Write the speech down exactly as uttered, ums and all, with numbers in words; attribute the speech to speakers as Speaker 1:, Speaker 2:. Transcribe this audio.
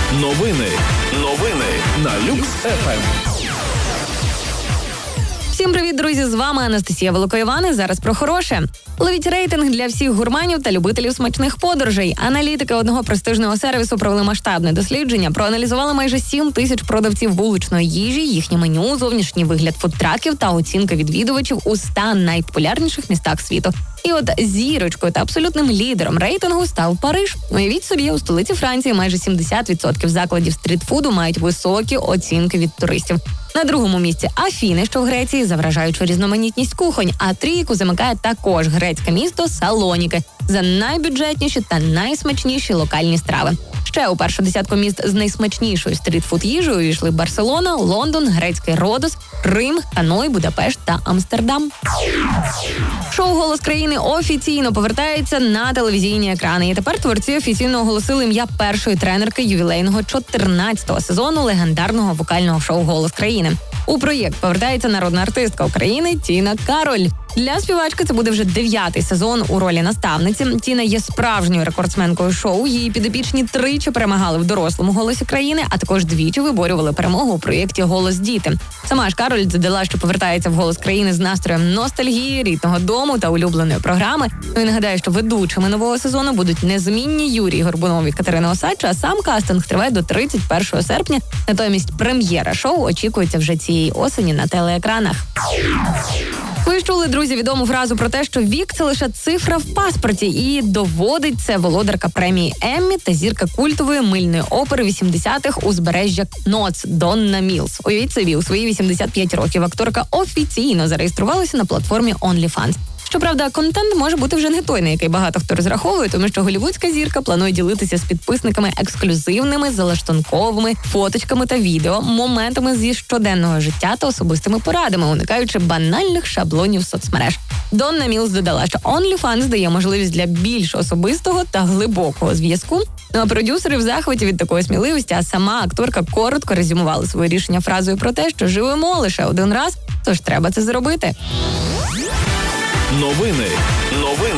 Speaker 1: Новини. Новини на Люкс еф ем.
Speaker 2: Всім привіт, друзі! З вами Анастасія Великоїван. Зараз про хороше. Ловіть рейтинг для всіх гурманів та любителів смачних подорожей. Аналітики одного престижного сервісу провели масштабне дослідження, проаналізували майже сім тисяч продавців вуличної їжі, їхнє меню, зовнішній вигляд фудтраків та оцінки відвідувачів у ста найпопулярніших містах світу. І от зірочкою та абсолютним лідером рейтингу став Париж. Уявіть собі, у столиці Франції майже сімдесят відсотків закладів стрітфуду мають високі оцінки від туристів. На другому місці Афіни, що в Греції, за вражаючу різноманітність кухонь, а трійку замикає також грецьке місто Салоніки за найбюджетніші та найсмачніші локальні страви. Ще у першу десятку міст з найсмачнішою стрітфуд-їжею увійшли Барселона, Лондон, грецький Родос, Рим, Ханой, Будапешт та Амстердам. Шоу «Голос країни» офіційно повертається на телевізійні екрани. І тепер творці офіційно оголосили ім'я першої тренерки ювілейного чотирнадцятого сезону легендарного вокального шоу «Голос країни». У проєкт повертається народна артистка України Тіна Кароль. Для співачки це буде вже дев'ятий сезон у ролі наставниці. Тіна є справжньою рекордсменкою шоу. Її підопічні тричі перемагали в дорослому «Голосі країни», а також двічі виборювали перемогу у проєкті «Голос діти». Сама ж Кароль додала, що повертається в «Голос країни» з настроєм ностальгії, рідного дому та улюбленої програми. Ну і нагадаю, що ведучими нового сезону будуть незмінні Юрій Горбунов і Катерина Осадча, а сам кастинг триває до тридцять першого серпня. Натомість прем'єра шоу очікується вже цієї осені на телеекранах. Ви ж чули, друзі, відому фразу про те, що вік – це лише цифра в паспорті, і доводить це володарка премії Еммі та зірка культової мильної опери вісімдесятих «Узбережжя Ноц» Донна Мілс. Уявіть собі, у свої вісімдесят п'ять років акторка офіційно зареєструвалася на платформі OnlyFans. Щоправда, контент може бути вже не той, на який багато хто розраховує, тому що голівудська зірка планує ділитися з підписниками ексклюзивними, залаштунковими фоточками та відео, моментами зі щоденного життя та особистими порадами, уникаючи банальних шаблонів соцмереж. Донна Мілс додала, що OnlyFans дає можливість для більш особистого та глибокого зв'язку. Ну а продюсери в захваті від такої сміливості, а сама акторка коротко резюмувала своє рішення фразою про те, що живемо лише один раз, тож треба це зробити.
Speaker 1: Новини. Новини